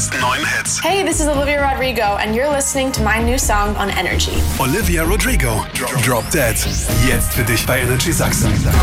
besten neuen Hits. Hey, this is Olivia Rodrigo and you're listening to my new song on Energy. Olivia Rodrigo, Drop Dead. Jetzt für dich bei Energy Sachsen.